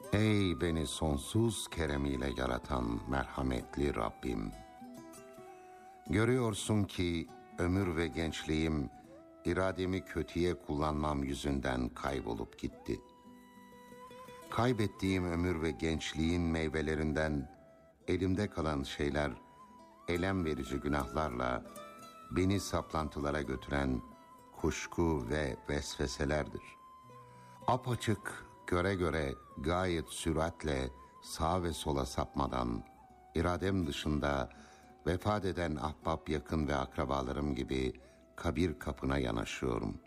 Ey beni sonsuz keremiyle yaratan merhametli Rabbim! Görüyorsun ki ömür ve gençliğim irademi kötüye kullanmam yüzünden kaybolup gitti. Kaybettiğim ömür ve gençliğin meyvelerinden elimde kalan şeyler elem verici günahlarla beni saplantılara götüren kuşku ve vesveselerdir. Apaçık göre göre gayet süratle sağa ve sola sapmadan iradem dışında vefat eden ahbap, yakın ve akrabalarım gibi kabir kapına yanaşıyorum.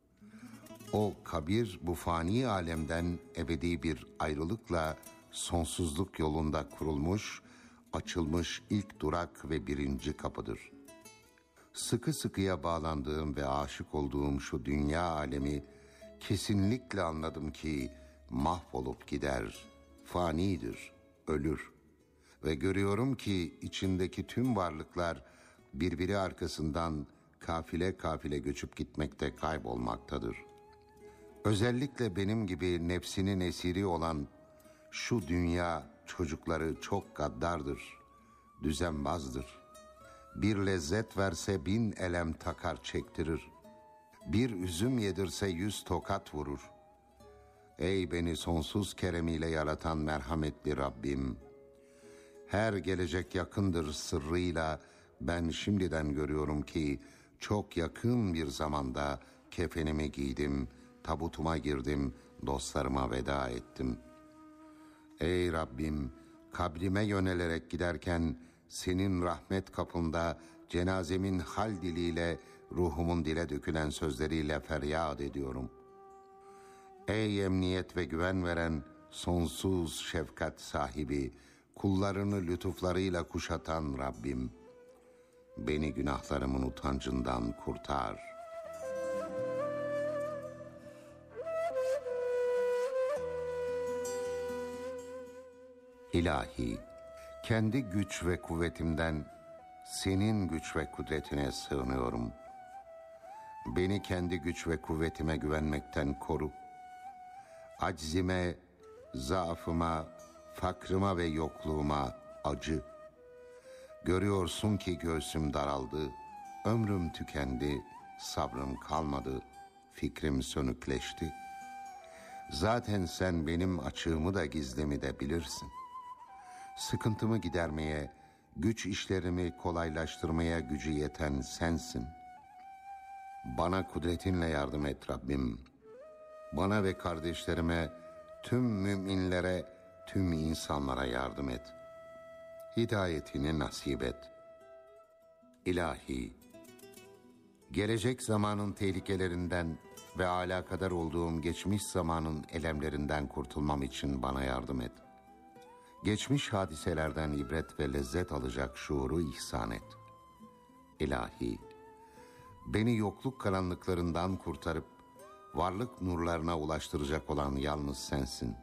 O kabir bu fani alemden ebedi bir ayrılıkla sonsuzluk yolunda kurulmuş, açılmış ilk durak ve birinci kapıdır. Sıkı sıkıya bağlandığım ve aşık olduğum şu dünya alemi kesinlikle anladım ki mahvolup gider, fanidir, ölür. Ve görüyorum ki içindeki tüm varlıklar birbiri arkasından kafile kafile göçüp gitmekte, kaybolmaktadır. Özellikle benim gibi nefsinin esiri olan şu dünya çocukları çok gaddardır, düzenbazdır. Bir lezzet verse 1000 elem takar çektirir. Bir üzüm yedirse 100 tokat vurur. Ey beni sonsuz keremiyle yaratan merhametli Rabbim! Her gelecek yakındır sırrıyla ben şimdiden görüyorum ki çok yakın bir zamanda kefenimi giydim, tabutuma girdim, dostlarıma veda ettim. Ey Rabbim, kabrime yönelerek giderken senin rahmet kapında cenazemin hal diliyle, ruhumun dile dökülen sözleriyle feryat ediyorum. Ey emniyet ve güven veren sonsuz şefkat sahibi, kullarını lütuflarıyla kuşatan Rabbim, beni günahlarımın utancından kurtar. İlahi, kendi güç ve kuvvetimden senin güç ve kudretine sığınıyorum. Beni kendi güç ve kuvvetime güvenmekten koru. Aczime, zaafıma, fakrıma ve yokluğuma acı. Görüyorsun ki göğsüm daraldı, ömrüm tükendi, sabrım kalmadı, fikrim sönükleşti. Zaten sen benim açığımı da gizlimi de bilirsin. Sıkıntımı gidermeye, güç işlerimi kolaylaştırmaya gücü yeten sensin. Bana kudretinle yardım et Rabbim. Bana ve kardeşlerime, tüm müminlere, tüm insanlara yardım et. Hidayetini nasip et. İlahi, gelecek zamanın tehlikelerinden ve alakadar olduğum geçmiş zamanın elemlerinden kurtulmam için bana yardım et. Geçmiş hadiselerden ibret ve lezzet alacak şuuru ihsan et. İlahi, beni yokluk karanlıklarından kurtarıp varlık nurlarına ulaştıracak olan yalnız sensin.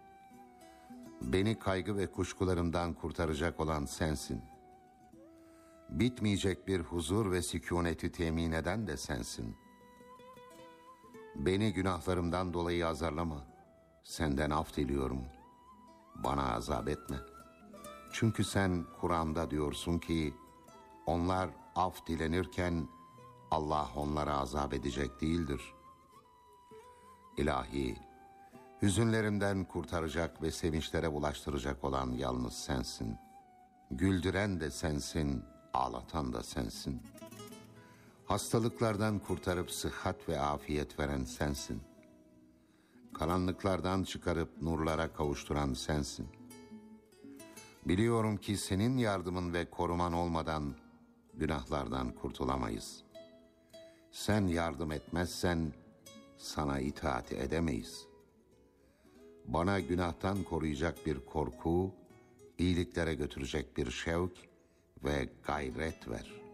Beni kaygı ve kuşkularımdan kurtaracak olan sensin. Bitmeyecek bir huzur ve sükûneti temin eden de sensin. Beni günahlarımdan dolayı azarlama. Senden af diliyorum. Bana azap etme. Çünkü sen Kur'an'da diyorsun ki onlar af dilenirken Allah onlara azap edecek değildir. İlahi, hüzünlerimden kurtaracak ve sevinçlere ulaştıracak olan yalnız sensin. Güldüren de sensin, ağlatan da sensin. Hastalıklardan kurtarıp sıhhat ve afiyet veren sensin. Karanlıklardan çıkarıp nurlara kavuşturan sensin. Biliyorum ki senin yardımın ve koruman olmadan günahlardan kurtulamayız. Sen yardım etmezsen sana itaat edemeyiz. Bana günahtan koruyacak bir korku, iyiliklere götürecek bir şevk ve gayret ver.